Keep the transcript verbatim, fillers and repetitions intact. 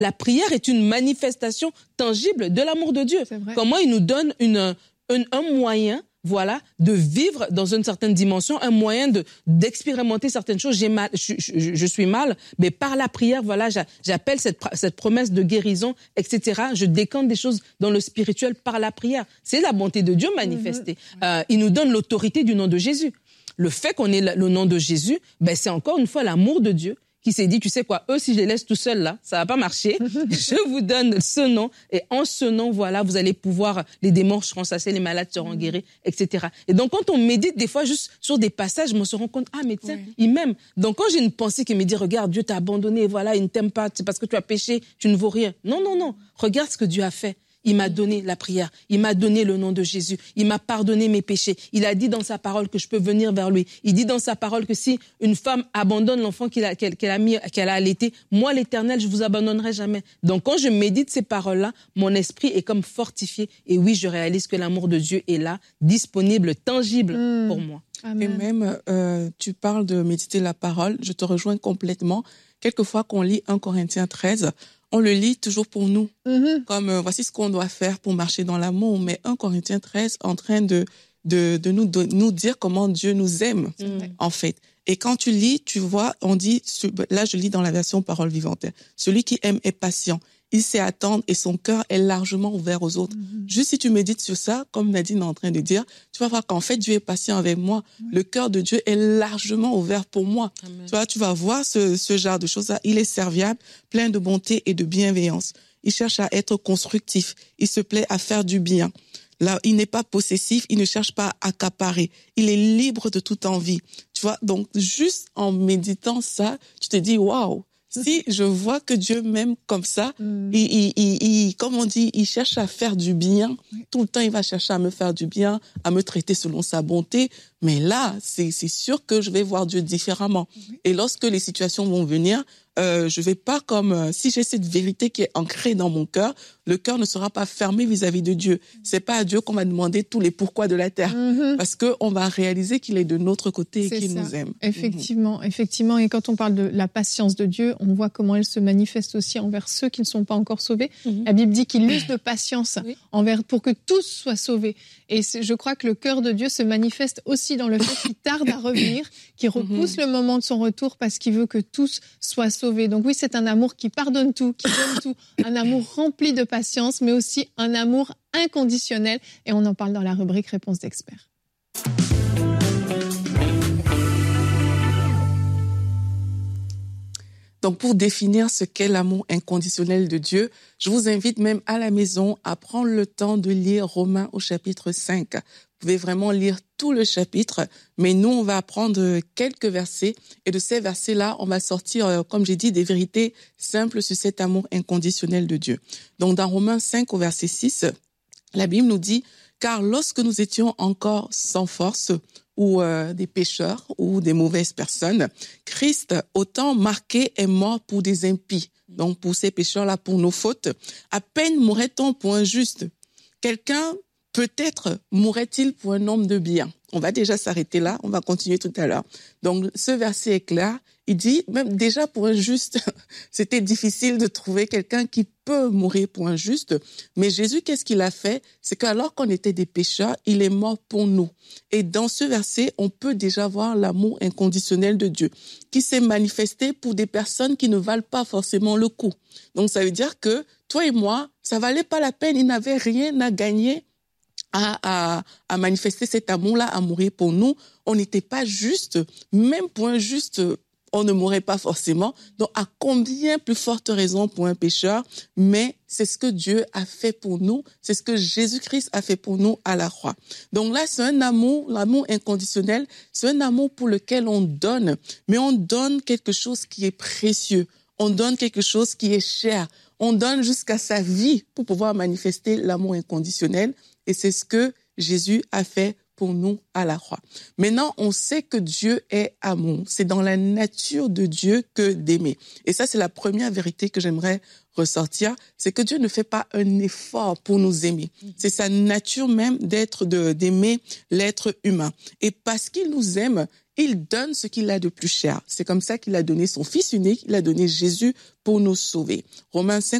La prière est une manifestation tangible de l'amour de Dieu. Comment il nous donne une, un, un moyen, voilà, de vivre dans une certaine dimension, un moyen de d'expérimenter certaines choses. J'ai mal, je, je, je suis mal, mais par la prière, voilà, j'appelle cette cette promesse de guérison, et cetera. Je décante des choses dans le spirituel par la prière. C'est la bonté de Dieu manifestée. Mmh. Euh, il nous donne l'autorité du nom de Jésus. Le fait qu'on ait le nom de Jésus, ben c'est encore une fois l'amour de Dieu qui s'est dit, tu sais quoi, eux, si je les laisse tout seuls là, ça va pas marcher. Je vous donne ce nom, et en ce nom, voilà, vous allez pouvoir, les démons seront chassés, les malades seront guéris, et cetera. Et donc, quand on médite des fois juste sur des passages, on se rend compte, ah, mais tiens, oui. il m'aime. Donc, quand j'ai une pensée qui me dit, regarde, Dieu t'a abandonné, voilà, il ne t'aime pas, c'est parce que tu as péché, tu ne vaux rien. Non, non, non. Regarde ce que Dieu a fait. Il m'a donné la prière. Il m'a donné le nom de Jésus. Il m'a pardonné mes péchés. Il a dit dans sa parole que je peux venir vers lui. Il dit dans sa parole que si une femme abandonne l'enfant qu'elle a, qu'elle, qu'elle a mis, qu'elle a allaité, moi, l'Éternel, je vous abandonnerai jamais. Donc, quand je médite ces paroles-là, mon esprit est comme fortifié. Et oui, je réalise que l'amour de Dieu est là, disponible, tangible mmh. pour moi. Amen. Et même, euh, tu parles de méditer la parole. Je te rejoins complètement. Quelquefois qu'on lit un Corinthiens treize, on le lit toujours pour nous, mm-hmm. comme euh, voici ce qu'on doit faire pour marcher dans l'amour. Mais un Corinthiens treize en train de de, de nous de nous dire comment Dieu nous aime mm-hmm. en fait. Et quand tu lis, tu vois, on dit, là je lis dans la version Parole vivante, celui qui aime est patient. Il sait attendre et son cœur est largement ouvert aux autres. Mm-hmm. Juste si tu médites sur ça, comme Nadine est en train de dire, tu vas voir qu'en fait, Dieu est patient avec moi. Oui. Le cœur de Dieu est largement ouvert pour moi. Amen. Tu vois, tu vas voir ce, ce genre de choses-là. Il est serviable, plein de bonté et de bienveillance. Il cherche à être constructif. Il se plaît à faire du bien. Là, il n'est pas possessif. Il ne cherche pas à accaparer. Il est libre de toute envie. Tu vois, donc juste en méditant ça, tu te dis, waouh! Si je vois que Dieu m'aime comme ça, mm. il, il, il, il, comme on dit, il cherche à faire du bien. Oui. Tout le temps, il va chercher à me faire du bien, à me traiter selon sa bonté. Mais là, c'est, c'est sûr que je vais voir Dieu différemment. Oui. Et lorsque les situations vont venir, euh, je vais pas comme euh, si j'ai cette vérité qui est ancrée dans mon cœur, le cœur ne sera pas fermé vis-à-vis de Dieu. C'est pas à Dieu qu'on va demander tous les pourquoi de la terre, mm-hmm. parce que on va réaliser qu'il est de notre côté c'est et qu'il ça. nous aime. Effectivement, mm-hmm. effectivement. Et quand on parle de la patience de Dieu, on voit comment elle se manifeste aussi envers ceux qui ne sont pas encore sauvés. Mm-hmm. La Bible dit qu'il use de patience oui. envers pour que tous soient sauvés. Et je crois que le cœur de Dieu se manifeste aussi dans le fait qu'il tarde à revenir, qu'il repousse mm-hmm. le moment de son retour parce qu'il veut que tous soient sauvés. Donc oui, c'est un amour qui pardonne tout, qui donne tout, un amour rempli de patience, mais aussi un amour inconditionnel. Et on en parle dans la rubrique Réponse d'experts. Donc, pour définir ce qu'est l'amour inconditionnel de Dieu, je vous invite même à la maison à prendre le temps de lire Romains au chapitre cinq. Vous pouvez vraiment lire tout le chapitre, mais nous, on va apprendre quelques versets. Et de ces versets-là, on va sortir, comme j'ai dit, des vérités simples sur cet amour inconditionnel de Dieu. Donc, dans Romains cinq au verset six, la Bible nous dit « Car lorsque nous étions encore sans force, ou euh, des pécheurs ou des mauvaises personnes, Christ, au temps marqué, est mort pour des impies. Donc, pour ces pécheurs-là, pour nos fautes. À peine mourrait-on pour un juste. Quelqu'un, peut-être, mourrait-il pour un homme de bien. On va déjà s'arrêter là, on va continuer tout à l'heure. Donc, ce verset est clair. Il dit, même déjà pour un juste, c'était difficile de trouver quelqu'un qui peut mourir pour un juste. Mais Jésus, qu'est-ce qu'il a fait? C'est qu'alors qu'on était des pécheurs, il est mort pour nous. Et dans ce verset, on peut déjà voir l'amour inconditionnel de Dieu, qui s'est manifesté pour des personnes qui ne valent pas forcément le coup. Donc, ça veut dire que toi et moi, ça valait pas la peine, ils n'avaient rien à gagner À, à, à manifester cet amour-là, à mourir pour nous. On n'était pas juste, même pour un juste, on ne mourrait pas forcément. Donc, à combien plus forte raison pour un pécheur? Mais c'est ce que Dieu a fait pour nous. C'est ce que Jésus-Christ a fait pour nous à la croix. Donc là, c'est un amour, l'amour inconditionnel. C'est un amour pour lequel on donne. Mais on donne quelque chose qui est précieux. On donne quelque chose qui est cher. On donne jusqu'à sa vie pour pouvoir manifester l'amour inconditionnel. Et c'est ce que Jésus a fait pour nous à la croix. Maintenant, on sait que Dieu est amour. C'est dans la nature de Dieu que d'aimer. Et ça, c'est la première vérité que j'aimerais ressortir, c'est que Dieu ne fait pas un effort pour nous aimer. C'est sa nature même d'être, de, d'aimer l'être humain. Et parce qu'il nous aime, il donne ce qu'il a de plus cher. C'est comme ça qu'il a donné son Fils unique, il a donné Jésus pour nous sauver. Romains cinq